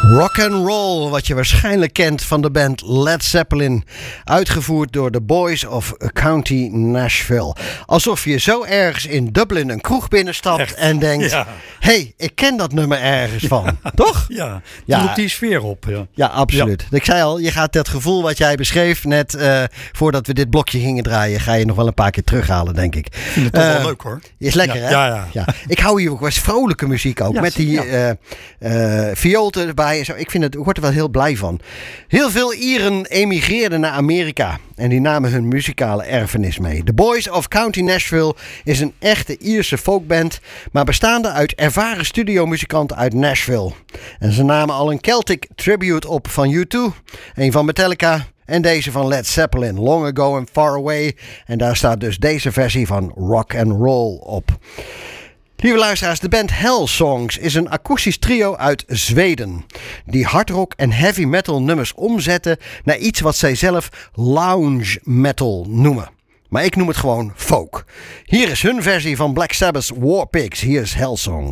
Rock and Roll, wat je waarschijnlijk kent van de band Led Zeppelin. Uitgevoerd door The Boys of County Nashville. Alsof je zo ergens in Dublin een kroeg binnenstapt. Echt? En denkt, hey, ik ken dat nummer ergens van. Toch? Ja, die roept die sfeer op. Ja, absoluut. Ja. Ik zei al, je gaat dat gevoel wat jij beschreef net voordat we dit blokje gingen draaien, ga je nog wel een paar keer terughalen, denk ik. Ik vind het toch wel leuk, hoor. Is lekker, hè? Ja. Ik hou hier ook wel eens vrolijke muziek ook. Met die vioolten erbij. Zo. Ik word er wel heel blij van. Heel veel Ieren emigreerden naar Amerika. En die namen hun muzikale erfenis mee. The Boys of County Nashville is een echte Ierse folkband. Maar bestaande uit ervaren studiomuzikanten uit Nashville. En ze namen al een Celtic tribute op van U2. Een van Metallica. En deze van Led Zeppelin. Long Ago and Far Away. En daar staat dus deze versie van Rock and Roll op. Lieve luisteraars, de band Hellsongs is een akoestisch trio uit Zweden. Die hardrock en heavy metal nummers omzetten naar iets wat zij zelf lounge metal noemen. Maar ik noem het gewoon folk. Hier is hun versie van Black Sabbath's War Pigs. Hier is Hellsong.